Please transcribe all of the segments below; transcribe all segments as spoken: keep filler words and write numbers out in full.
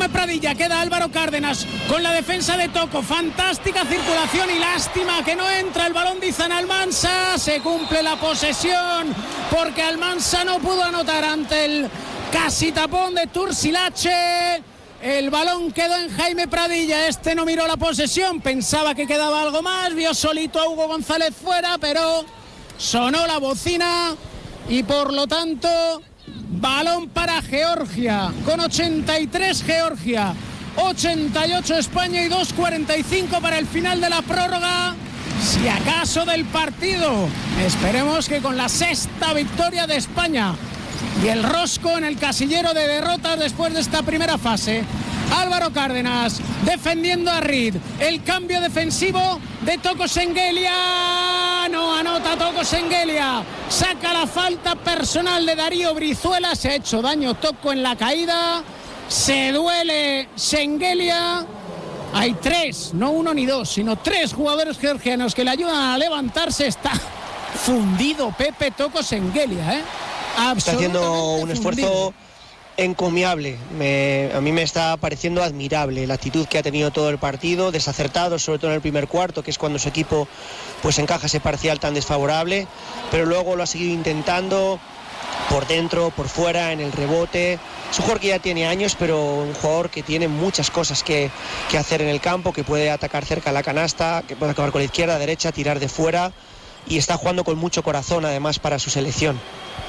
Jaime Pradilla, queda Álvaro Cárdenas con la defensa de Tocco, fantástica circulación y lástima que no entra el balón de Izan Almansa. Se cumple la posesión porque Almansa no pudo anotar ante el casi tapón de Turcilache. El balón quedó en Jaime Pradilla, este no miró la posesión, pensaba que quedaba algo más, vio solito a Hugo González fuera, pero sonó la bocina y por lo tanto balón para Georgia, con ochenta y tres Georgia, ochenta y ocho España y dos cuarenta y cinco para el final de la prórroga, si acaso del partido. Esperemos que con la sexta victoria de España y el rosco en el casillero de derrotas después de esta primera fase. Álvaro Cárdenas defendiendo a Reed, el cambio defensivo de Tocco Senghelia, no anota Tocco Senghelia, saca la falta personal de Darío Brizuela, se ha hecho daño Tocco en la caída, se duele Senghelia. Hay tres, no uno ni dos, sino tres jugadores georgianos que le ayudan a levantarse. Está fundido Pepe Tocco Senghelia, ¿eh? Está haciendo un esfuerzo encomiable. Me, a mí me está pareciendo admirable la actitud que ha tenido todo el partido, desacertado sobre todo en el primer cuarto, que es cuando su equipo pues encaja ese parcial tan desfavorable, pero luego lo ha seguido intentando por dentro, por fuera, en el rebote. Es un jugador que ya tiene años, pero un jugador que tiene muchas cosas que, que hacer en el campo, que puede atacar cerca a la canasta, que puede acabar con la izquierda, derecha, tirar de fuera, y está jugando con mucho corazón además para su selección.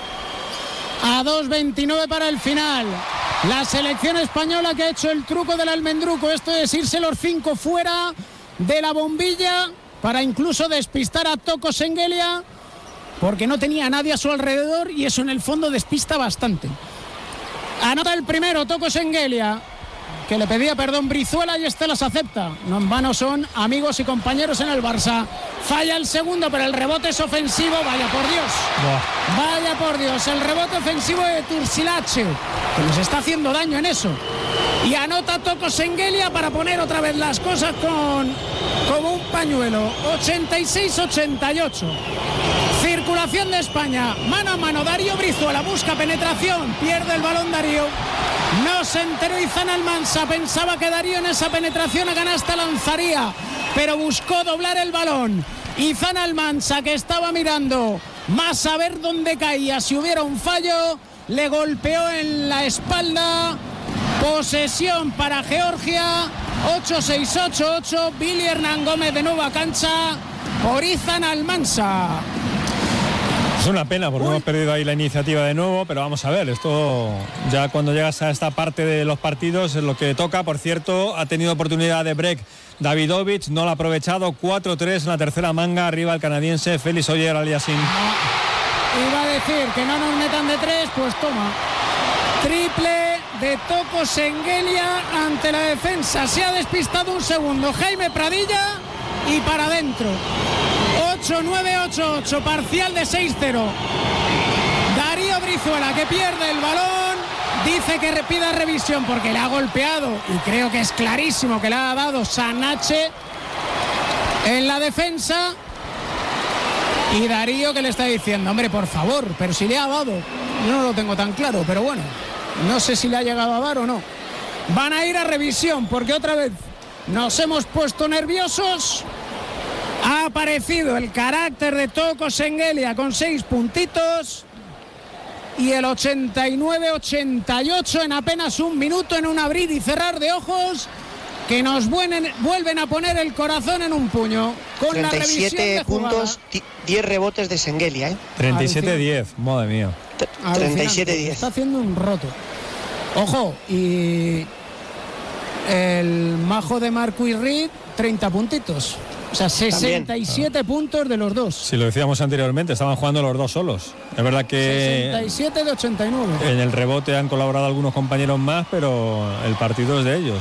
A dos veintinueve para el final. La selección española que ha hecho el truco del almendruco. Esto es irse los cinco fuera de la bombilla para incluso despistar a Tocco Senghelia, porque no tenía a nadie a su alrededor y eso en el fondo despista bastante. Anota el primero Tocco Senghelia, que le pedía perdón Brizuela y este las acepta. No en vano son amigos y compañeros en el Barça. Falla el segundo, pero el rebote es ofensivo. Vaya por Dios. Buah. Vaya por Dios. El rebote ofensivo de Turcilache, que nos está haciendo daño en eso. Y anota Tocco Senghelia para poner otra vez las cosas con como un pañuelo. ochenta y seis ochenta y ocho. Circulación de España. Mano a mano. Darío Brizuela busca penetración. Pierde el balón Darío. No se enteró Izan Almansa, pensaba que Darío en esa penetración a canasta lanzaría, pero buscó doblar el balón. Izan Almansa, que estaba mirando más a ver dónde caía si hubiera un fallo, le golpeó en la espalda. Posesión para Georgia, ocho seis ocho ocho. Billy Hernán Gómez de nuevo a cancha por Izan Almansa. Es una pena porque Uy. hemos perdido ahí la iniciativa de nuevo, pero vamos a ver, esto ya cuando llegas a esta parte de los partidos es lo que toca. Por cierto, ha tenido oportunidad de break Davidovich, no lo ha aprovechado, cuatro tres en la tercera manga, arriba el canadiense Félix Auger-Aliassime. No, iba a decir que no nos metan de tres, pues toma. Triple de Tocco Senghelia ante la defensa, se ha despistado un segundo Jaime Pradilla y para adentro. ocho nueve ocho ocho, parcial de seis cero. Darío Brizuela, que pierde el balón, dice que pida revisión porque le ha golpeado y creo que es clarísimo que le ha dado Sanache en la defensa. Y Darío que le está diciendo, hombre, por favor, pero si le ha dado, yo no lo tengo tan claro, pero bueno, no sé si le ha llegado a dar o no. Van a ir a revisión porque otra vez nos hemos puesto nerviosos. Ha aparecido el carácter de Tocco Senghelia con seis puntitos y el ochenta y nueve ochenta y ocho en apenas un minuto, en un abrir y cerrar de ojos que nos vuelven, vuelven a poner el corazón en un puño con treinta y siete la revisión de puntos, diez rebotes de Senghelia, ¿eh? treinta y siete diez, madre mía. treinta y siete diez. Está haciendo un roto. Ojo, y el majo de Marquis Reed, treinta puntitos. O sea, sesenta y siete También. puntos de los dos. Si lo decíamos anteriormente, estaban jugando los dos solos. Es verdad que sesenta y siete de ochenta y nueve. En el rebote han colaborado algunos compañeros más, pero el partido es de ellos.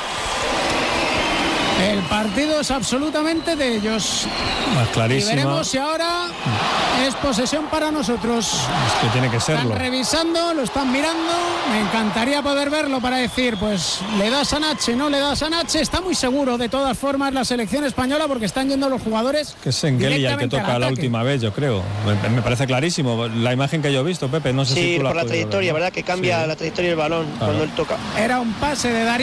El partido es absolutamente de ellos. Más clarísimo. Y veremos si ahora es posesión para nosotros. Es que tiene que serlo. Están revisando, lo están mirando. Me encantaría poder verlo para decir, pues, le da Sanache, no le da Sanache. Está muy seguro, de todas formas, la selección española, porque están yendo los jugadores. Que es Senghelia el que toca la última vez, yo creo. Me, me parece clarísimo. La imagen que yo he visto, Pepe, no sé sí, si tú la por la trayectoria, ver, ¿no? ¿Verdad? Que cambia sí. la trayectoria del balón claro. cuando él toca. Era un pase de Darío.